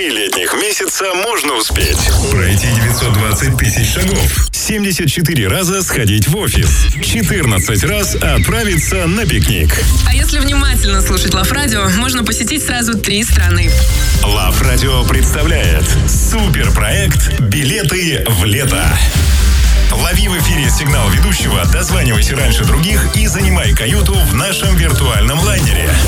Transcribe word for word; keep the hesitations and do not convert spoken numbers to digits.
три летних месяца можно успеть. Пройти девятьсот двадцать тысяч шагов. семьдесят четыре раза сходить в офис. четырнадцать раз отправиться на пикник. А если внимательно слушать Лав Радио, можно посетить сразу три страны. Лав Радио представляет суперпроект «Билеты в лето». Лови в эфире сигнал ведущего, дозванивайся раньше других и занимай каюту в нашем виртуальном лайнере.